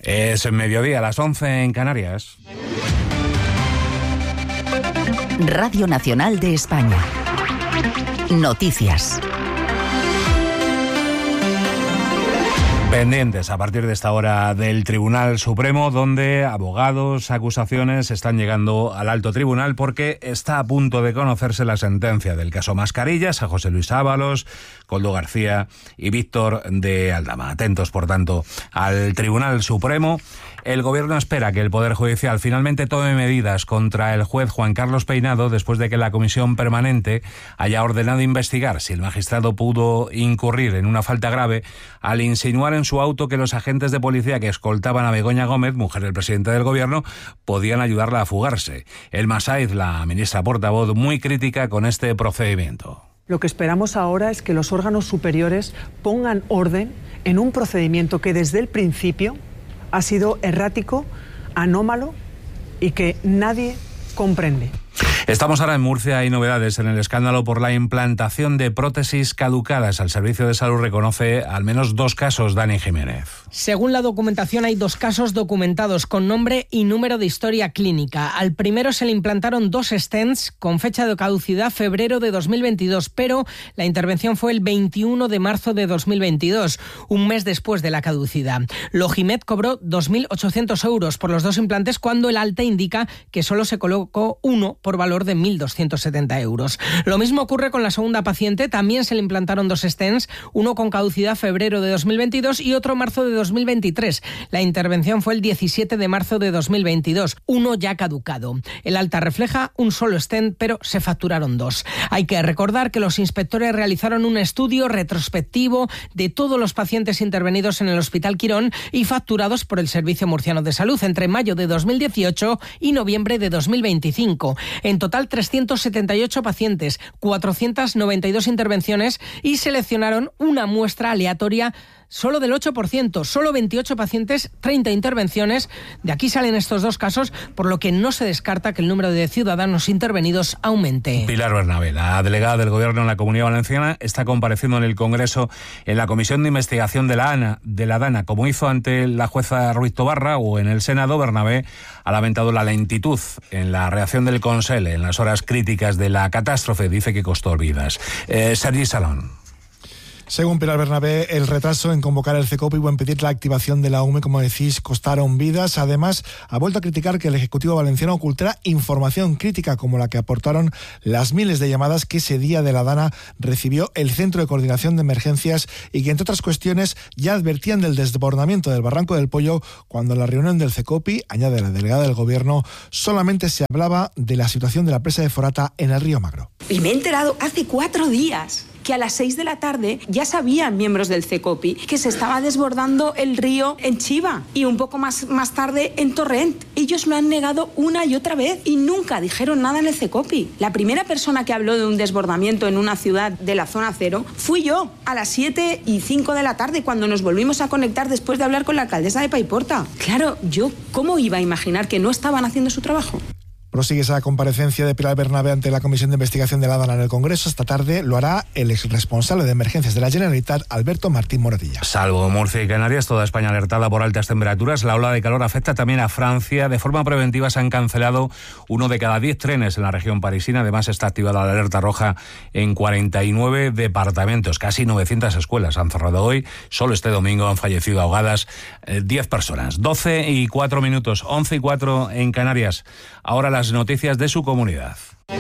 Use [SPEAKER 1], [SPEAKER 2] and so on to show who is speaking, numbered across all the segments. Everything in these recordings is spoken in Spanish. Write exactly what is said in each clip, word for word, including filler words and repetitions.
[SPEAKER 1] Es mediodía, a las once en Canarias.
[SPEAKER 2] Radio Nacional de España. Noticias.
[SPEAKER 1] Pendientes a partir de esta hora del Tribunal Supremo, donde abogados, acusaciones están llegando al alto tribunal porque está a punto de conocerse la sentencia del caso Mascarillas a José Luis Ábalos, Koldo García y Víctor de Aldama. Atentos, por tanto, al Tribunal Supremo. El Gobierno espera que el Poder Judicial finalmente tome medidas contra el juez Juan Carlos Peinado después de que la Comisión Permanente haya ordenado investigar si el magistrado pudo incurrir en una falta grave al insinuar en su auto que los agentes de policía que escoltaban a Begoña Gómez, mujer del presidente del Gobierno, podían ayudarla a fugarse. Elma Saiz, la ministra portavoz, muy crítica con este procedimiento.
[SPEAKER 3] Lo que esperamos ahora es que los órganos superiores pongan orden en un procedimiento que desde el principio ha sido errático, anómalo y que nadie comprende.
[SPEAKER 1] Estamos ahora en Murcia. Hay novedades en el escándalo por la implantación de prótesis caducadas. El Servicio de Salud reconoce al menos dos casos. Dani Jiménez.
[SPEAKER 4] Según la documentación, hay dos casos documentados con nombre y número de historia clínica. Al primero se le implantaron dos stents con fecha de caducidad febrero de dos mil veintidós, pero la intervención fue el veintiuno de marzo de dos mil veintidós, un mes después de la caducidad. Logimed cobró dos mil ochocientos euros por los dos implantes cuando el alta indica que solo se colocó uno por valor de mil doscientos setenta euros. Lo mismo ocurre con la segunda paciente. También se le implantaron dos stents, uno con caducidad febrero de dos mil veintidós y otro marzo de dos mil veintitrés. La intervención fue el diecisiete de marzo de dos mil veintidós, uno ya caducado. El alta refleja un solo stent, pero se facturaron dos. Hay que recordar que los inspectores realizaron un estudio retrospectivo de todos los pacientes intervenidos en el Hospital Quirón y facturados por el Servicio Murciano de Salud entre mayo de dos mil dieciocho y noviembre de dos mil veinticinco. En total, trescientos setenta y ocho pacientes, cuatrocientas noventa y dos intervenciones y seleccionaron una muestra aleatoria solo del ocho por ciento, solo veintiocho pacientes, treinta intervenciones. De aquí salen estos dos casos, por lo que no se descarta que el número de ciudadanos intervenidos aumente.
[SPEAKER 1] Pilar Bernabé, la delegada del Gobierno en la Comunidad Valenciana, está compareciendo en el Congreso en la Comisión de Investigación de la ANA, de la DANA, como hizo ante la jueza Ruiz Tobarra, o en el Senado. Bernabé ha lamentado la lentitud en la reacción del Consell en las horas críticas de la catástrofe. Dice que costó vidas. Eh, Sergi Salón.
[SPEAKER 5] Según Pilar Bernabé, el retraso en convocar el CECOPI o en pedir la activación de la U M E, como decís, costaron vidas. Además, ha vuelto a criticar que el Ejecutivo valenciano ocultara información crítica como la que aportaron las miles de llamadas que ese día de la DANA recibió el Centro de Coordinación de Emergencias y que, entre otras cuestiones, ya advertían del desbordamiento del Barranco del Pollo cuando en la reunión del CECOPI, añade la delegada del Gobierno, solamente se hablaba de la situación de la presa de Forata en el río Magro.
[SPEAKER 6] Y me he enterado hace cuatro días que a las seis de la tarde ya sabían miembros del CECOPI que se estaba desbordando el río en Chiva y un poco más, más tarde en Torrent. Ellos lo han negado una y otra vez y nunca dijeron nada en el CECOPI. La primera persona que habló de un desbordamiento en una ciudad de la zona cero fui yo a las siete y cinco de la tarde cuando nos volvimos a conectar después de hablar con la alcaldesa de Paiporta. Claro, yo ¿cómo iba a imaginar que no estaban haciendo su trabajo?
[SPEAKER 5] Prosigue esa comparecencia de Pilar Bernabé ante la Comisión de Investigación de la DANA en el Congreso. Esta tarde lo hará el exresponsable de emergencias de la Generalitat, Alberto Martín Moratilla.
[SPEAKER 1] Salvo Murcia y Canarias, toda España alertada por altas temperaturas. La ola de calor afecta también a Francia. De forma preventiva se han cancelado uno de cada diez trenes en la región parisina. Además, está activada la alerta roja en cuarenta y nueve departamentos. Casi novecientas escuelas han cerrado hoy. Solo este domingo han fallecido ahogadas eh, diez personas. doce y cuatro minutos, once y cuatro en Canarias. Ahora las noticias de su comunidad.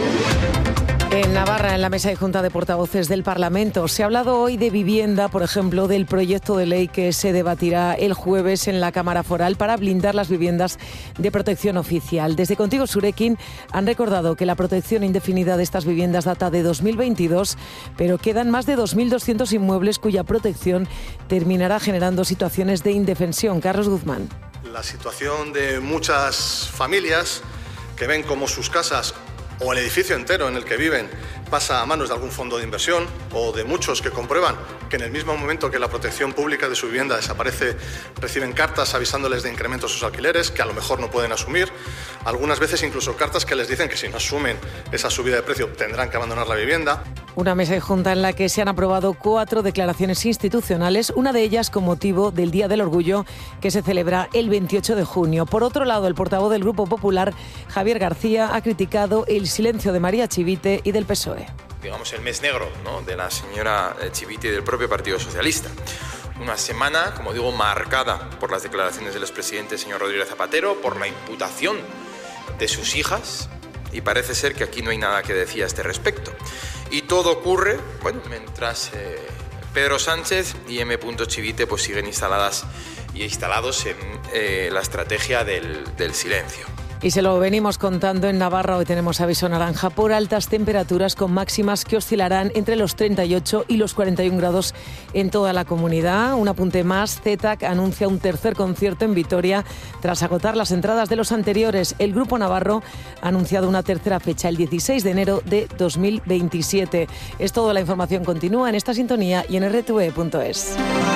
[SPEAKER 7] En Navarra, en la mesa de Junta de Portavoces del Parlamento, se ha hablado hoy de vivienda, por ejemplo, del proyecto de ley que se debatirá el jueves en la Cámara Foral para blindar las viviendas de protección oficial. Desde Contigo Surekin han recordado que la protección indefinida de estas viviendas data de dos mil veintidós, pero quedan más de dos mil doscientos inmuebles cuya protección terminará generando situaciones de indefensión. Carlos Guzmán.
[SPEAKER 8] La situación de muchas familias que ven cómo sus casas o el edificio entero en el que viven pasa a manos de algún fondo de inversión, o de muchos que comprueban que en el mismo momento que la protección pública de su vivienda desaparece, reciben cartas avisándoles de incrementos de sus alquileres que a lo mejor no pueden asumir, algunas veces incluso cartas que les dicen que si no asumen esa subida de precio tendrán que abandonar la vivienda.
[SPEAKER 7] Una mesa de junta en la que se han aprobado cuatro declaraciones institucionales, una de ellas con motivo del Día del Orgullo, que se celebra el veintiocho de junio. Por otro lado, el portavoz del Grupo Popular, Javier García, ha criticado el silencio de María Chivite y del P S O E.
[SPEAKER 9] Digamos, el mes negro, ¿no?, de la señora Chivite y del propio Partido Socialista. Una semana, como digo, marcada por las declaraciones del expresidente señor Rodríguez Zapatero, por la imputación de sus hijas, y parece ser que aquí no hay nada que decir a este respecto. Y todo ocurre, bueno, mientras eh, Pedro Sánchez y M. Chivite pues siguen instaladas y instalados en eh, la estrategia del, del silencio.
[SPEAKER 7] Y se lo venimos contando en Navarra. Hoy tenemos aviso naranja por altas temperaturas con máximas que oscilarán entre los treinta y ocho y los cuarenta y un grados en toda la comunidad. Un apunte más, Z T A C anuncia un tercer concierto en Vitoria tras agotar las entradas de los anteriores. El Grupo Navarro ha anunciado una tercera fecha, el dieciséis de enero de dos mil veintisiete. Es todo, la información continúa en esta sintonía y en r t v punto es.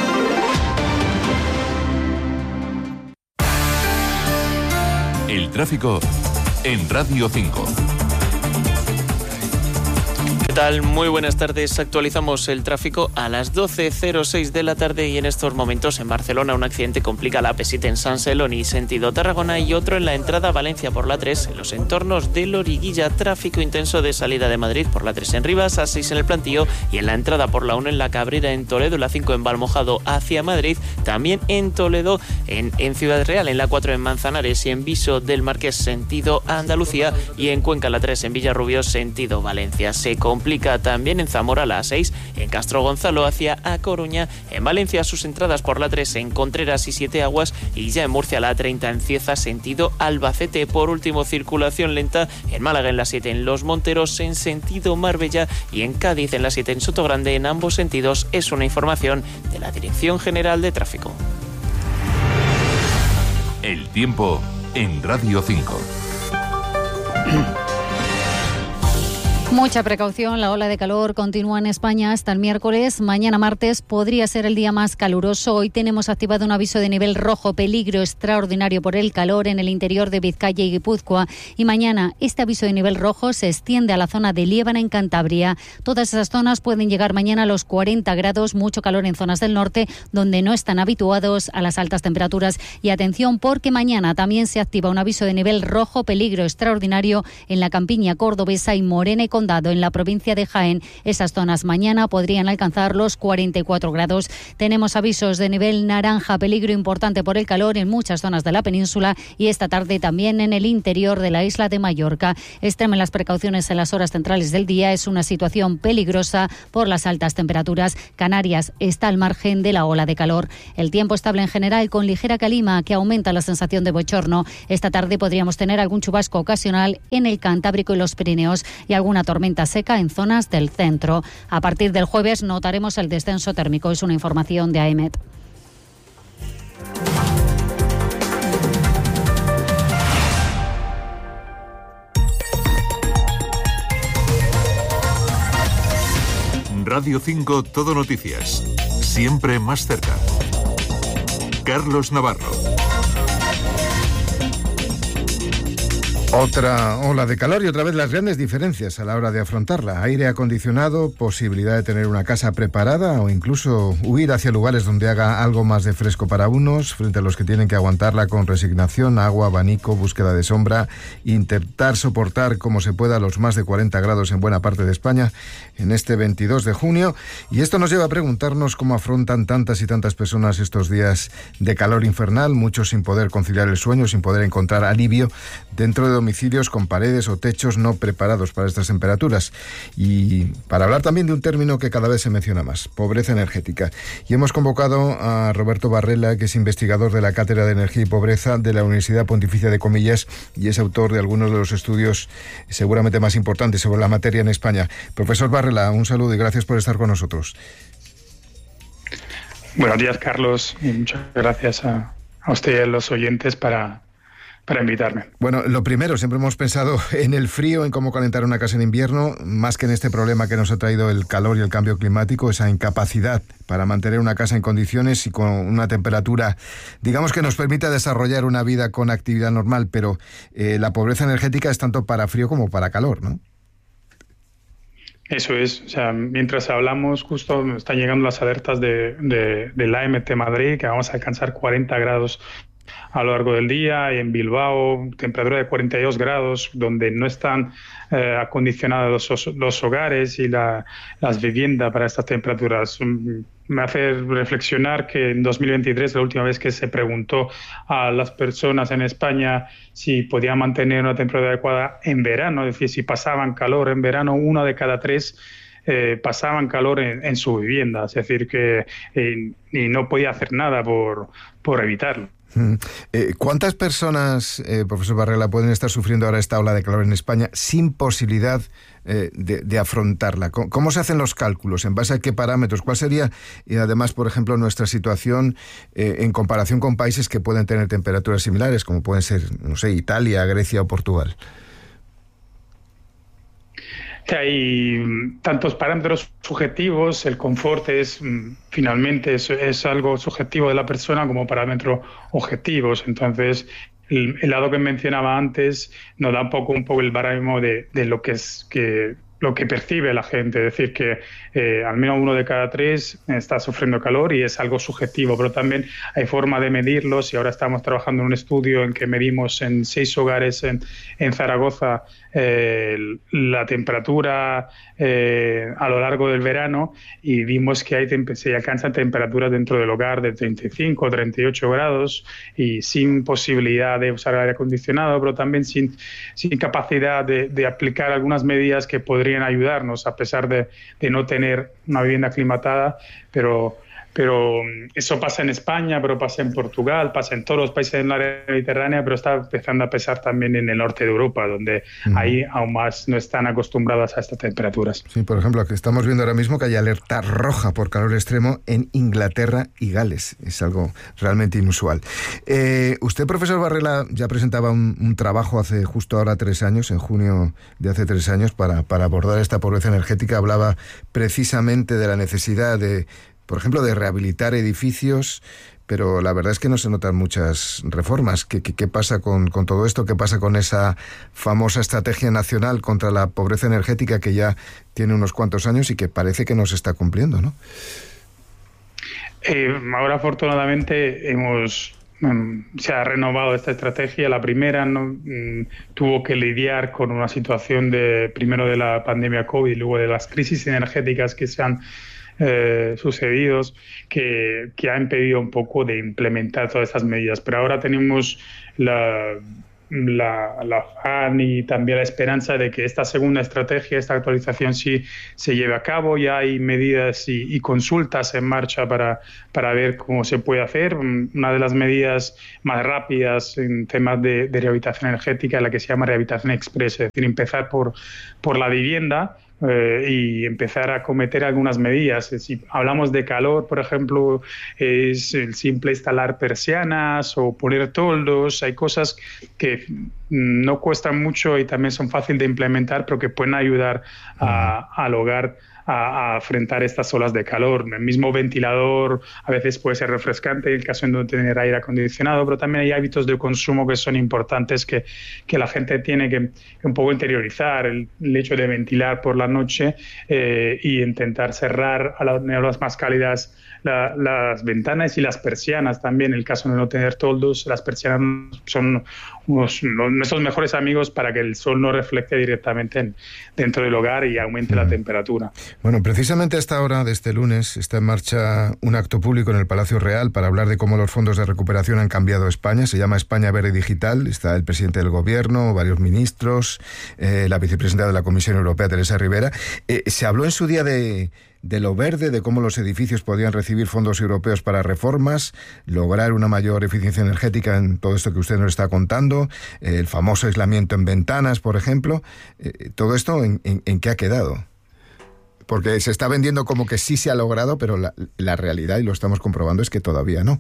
[SPEAKER 10] El tráfico en Radio cinco.
[SPEAKER 11] ¿Qué tal? Muy buenas tardes. Actualizamos el tráfico a las doce cero seis de la tarde y en estos momentos en Barcelona un accidente complica la A P siete en San Celoni, sentido Tarragona, y otro en la entrada a Valencia por la tres en los entornos de Loriguilla. Tráfico intenso de salida de Madrid por la tres en Rivas, A seis en el Plantío y en la entrada por la uno en la Cabrera en Toledo, la cinco en Valmojado hacia Madrid, también en Toledo, en, en Ciudad Real, en la cuatro en Manzanares y en Viso del Marqués sentido Andalucía, y en Cuenca la tres en Villarrubio sentido Valencia. Se complica también en Zamora la A seis, en Castro Gonzalo hacia A Coruña, en Valencia sus entradas por la tres en Contreras y Siete Aguas, y ya en Murcia la treinta en Cieza sentido Albacete. Por último, circulación lenta en Málaga en la siete en Los Monteros en sentido Marbella y en Cádiz en la siete en Sotogrande en ambos sentidos. Es una información de la Dirección General de Tráfico.
[SPEAKER 10] El tiempo en Radio cinco.
[SPEAKER 12] Mucha precaución, la ola de calor continúa en España hasta el miércoles. Mañana martes podría ser el día más caluroso. Hoy tenemos activado un aviso de nivel rojo, peligro extraordinario por el calor en el interior de Vizcaya y Guipúzcoa. Y mañana este aviso de nivel rojo se extiende a la zona de Liébana en Cantabria. Todas esas zonas pueden llegar mañana a los cuarenta grados, mucho calor en zonas del norte donde no están habituados a las altas temperaturas. Y atención porque mañana también se activa un aviso de nivel rojo, peligro extraordinario en la campiña cordobesa y Morena y Condado en la provincia de Jaén. Esas zonas mañana podrían alcanzar los cuarenta y cuatro grados. Tenemos avisos de nivel naranja, peligro importante por el calor en muchas zonas de la península y esta tarde también en el interior de la isla de Mallorca. Extremen las precauciones en las horas centrales del día. Es una situación peligrosa por las altas temperaturas. Canarias está al margen de la ola de calor. El tiempo estable en general con ligera calima que aumenta la sensación de bochorno. Esta tarde podríamos tener algún chubasco ocasional en el Cantábrico y los Pirineos y alguna tormenta seca en zonas del centro. A partir del jueves notaremos el descenso térmico. Es una información de A E M E T.
[SPEAKER 10] Radio cinco Todo Noticias. Siempre más cerca. Carlos Navarro.
[SPEAKER 13] Otra ola de calor y otra vez las grandes diferencias a la hora de afrontarla. Aire acondicionado, posibilidad de tener una casa preparada o incluso huir hacia lugares donde haga algo más de fresco para unos, frente a los que tienen que aguantarla con resignación, agua, abanico, búsqueda de sombra, intentar soportar como se pueda los más de cuarenta grados en buena parte de España en este veintidós de junio. Y esto nos lleva a preguntarnos cómo afrontan tantas y tantas personas estos días de calor infernal, muchos sin poder conciliar el sueño, sin poder encontrar alivio dentro de domicilios con paredes o techos no preparados para estas temperaturas. Y para hablar también de un término que cada vez se menciona más, pobreza energética. Y hemos convocado a Roberto Barrela, que es investigador de la Cátedra de Energía y Pobreza de la Universidad Pontificia de Comillas y es autor de algunos de los estudios seguramente más importantes sobre la materia en España. Profesor Barrela, un saludo y gracias por estar con nosotros.
[SPEAKER 14] Buenos días, Carlos, y muchas gracias a, a usted y a los oyentes para... para invitarme.
[SPEAKER 13] Bueno, lo primero, siempre hemos pensado en el frío, en cómo calentar una casa en invierno, más que en este problema que nos ha traído el calor y el cambio climático, esa incapacidad para mantener una casa en condiciones y con una temperatura, digamos, que nos permita desarrollar una vida con actividad normal, pero eh, la pobreza energética es tanto para frío como para calor, ¿no?
[SPEAKER 14] Eso es, o sea, mientras hablamos, justo están llegando las alertas de, de, de la A M T Madrid, que vamos a alcanzar cuarenta grados a lo largo del día, y en Bilbao temperatura de cuarenta y dos grados, donde no están eh, acondicionados los, los hogares y la, las viviendas para estas temperaturas. Me hace reflexionar que en dos mil veintitrés, la última vez que se preguntó a las personas en España si podían mantener una temperatura adecuada en verano, es decir, si pasaban calor en verano, una de cada tres eh, pasaban calor en, en su vivienda, es decir, que eh, y no podía hacer nada por, por evitarlo.
[SPEAKER 13] Eh, ¿Cuántas personas, eh, profesor Varela, pueden estar sufriendo ahora esta ola de calor en España sin posibilidad eh, de, de afrontarla? ¿Cómo, ¿Cómo se hacen los cálculos? ¿En base a qué parámetros? ¿Cuál sería, y además, por ejemplo, nuestra situación eh, en comparación con países que pueden tener temperaturas similares, como pueden ser, no sé, Italia, Grecia o Portugal?
[SPEAKER 14] Hay tantos parámetros subjetivos, el confort es finalmente es, es algo subjetivo de la persona como parámetros objetivos. Entonces, el, el lado que mencionaba antes nos da un poco, un poco el baremo de, de lo que es que lo que percibe la gente, es decir, que eh, al menos uno de cada tres está sufriendo calor y es algo subjetivo, pero también hay forma de medirlos y ahora estamos trabajando en un estudio en que medimos en seis hogares en, en Zaragoza eh, la temperatura eh, a lo largo del verano y vimos que hay se alcanzan temperaturas dentro del hogar de treinta y cinco o treinta y ocho grados y sin posibilidad de usar aire acondicionado, pero también sin, sin capacidad de, de aplicar algunas medidas que podrían ayudarnos a pesar de, de no tener una vivienda aclimatada, pero, pero eso pasa en España, pero pasa en Portugal, pasa en todos los países del área mediterránea, pero está empezando a pesar también en el norte de Europa, donde uh-huh. ahí aún más no están acostumbradas a estas temperaturas.
[SPEAKER 13] Sí, por ejemplo, aquí estamos viendo ahora mismo que hay alerta roja por calor extremo en Inglaterra y Gales. Es algo realmente inusual. Eh, usted, profesor Varela, ya presentaba un, un trabajo hace justo ahora tres años, en junio de hace tres años, para, para abordar esta pobreza energética. Hablaba precisamente de la necesidad de, por ejemplo, de rehabilitar edificios, pero la verdad es que no se notan muchas reformas. ¿Qué, qué, qué pasa con, con todo esto? ¿Qué pasa con esa famosa estrategia nacional contra la pobreza energética que ya tiene unos cuantos años y que parece que no se está cumpliendo, ¿no?
[SPEAKER 14] Eh, ahora, afortunadamente, hemos um, se ha renovado esta estrategia. La primera no um, tuvo que lidiar con una situación de primero de la pandemia COVID y luego de las crisis energéticas que se han Eh, sucedidos que, que ha impedido un poco de implementar todas estas medidas. Pero ahora tenemos la, la, la afán y también la esperanza de que esta segunda estrategia, esta actualización sí se lleve a cabo. Ya hay medidas y, y consultas en marcha para, para ver cómo se puede hacer. Una de las medidas más rápidas en temas de, de rehabilitación energética es la que se llama rehabilitación express, es decir, empezar por, por la vivienda, Eh, y empezar a cometer algunas medidas. Si hablamos de calor, por ejemplo, es el simple instalar persianas o poner toldos. Hay cosas que no cuestan mucho y también son fáciles de implementar, pero que pueden ayudar a, al hogar a, a afrontar estas olas de calor. El mismo ventilador a veces puede ser refrescante en el caso de no tener aire acondicionado, pero también hay hábitos de consumo que son importantes que, que la gente tiene que, que un poco interiorizar. El, el hecho de ventilar por la noche eh, y intentar cerrar a las horas más cálidas la, las ventanas y las persianas también. En el caso de no tener toldos, las persianas son unos, nuestros mejores amigos para que el sol no refleje directamente en, dentro del hogar y aumente mm. la temperatura.
[SPEAKER 13] Bueno, precisamente a esta hora de este lunes está en marcha un acto público en el Palacio Real para hablar de cómo los fondos de recuperación han cambiado España. Se llama España Verde Digital. Está el presidente del Gobierno, varios ministros, eh, la vicepresidenta de la Comisión Europea, Teresa Rivera. Eh, se habló en su día de... de lo verde, de cómo los edificios podían recibir fondos europeos para reformas, lograr una mayor eficiencia energética en todo esto que usted nos está contando, eh, el famoso aislamiento en ventanas, por ejemplo. Eh, ¿Todo esto en, en, en qué ha quedado? Porque se está vendiendo como que sí se ha logrado, pero la, la realidad, y lo estamos comprobando, es que todavía no.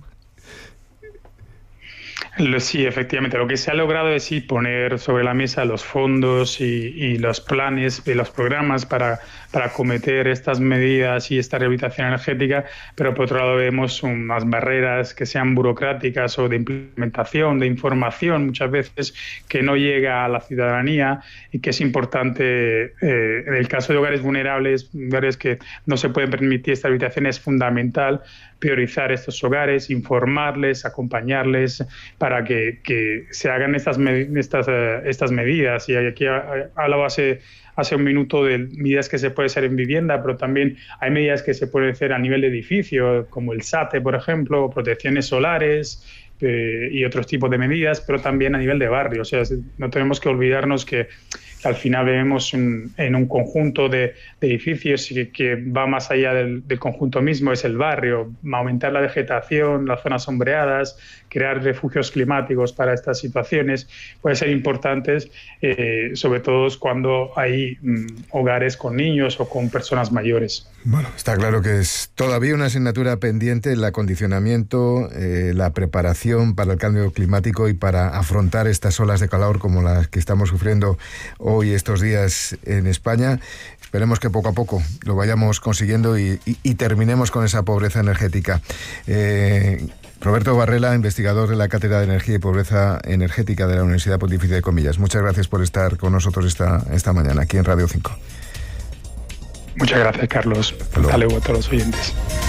[SPEAKER 14] Sí, efectivamente. Lo que se ha logrado es sí, poner sobre la mesa los fondos y, y los planes y los programas para, para acometer estas medidas y esta rehabilitación energética, pero por otro lado vemos unas barreras que sean burocráticas o de implementación, de información muchas veces que no llega a la ciudadanía y que es importante, eh, en el caso de hogares vulnerables, hogares que no se pueden permitir esta rehabilitación, es fundamental priorizar estos hogares, informarles, acompañarles para que, que se hagan estas, estas, uh, estas medidas. Y aquí hablaba hace, hace un minuto de medidas que se pueden hacer en vivienda, pero también hay medidas que se pueden hacer a nivel de edificio, como el SATE, por ejemplo, protecciones solares, eh, y otros tipos de medidas, pero también a nivel de barrio. O sea, no tenemos que olvidarnos que al final vemos un, en un conjunto de, de edificios que, que va más allá del, del conjunto mismo, es el barrio, aumentar la vegetación, las zonas sombreadas, crear refugios climáticos para estas situaciones, pueden ser importantes, eh, sobre todo cuando hay mm, hogares con niños o con personas mayores.
[SPEAKER 13] Bueno, está claro que es todavía una asignatura pendiente el acondicionamiento, eh, la preparación para el cambio climático y para afrontar estas olas de calor como las que estamos sufriendo hoy estos días en España. Esperemos que poco a poco lo vayamos consiguiendo y, y, y terminemos con esa pobreza energética. Eh, Roberto Varela, investigador de la Cátedra de Energía y Pobreza Energética de la Universidad Pontificia de Comillas. Muchas gracias por estar con nosotros esta, esta mañana aquí en Radio cinco.
[SPEAKER 14] Muchas gracias, Carlos. Hasta luego a todos los oyentes.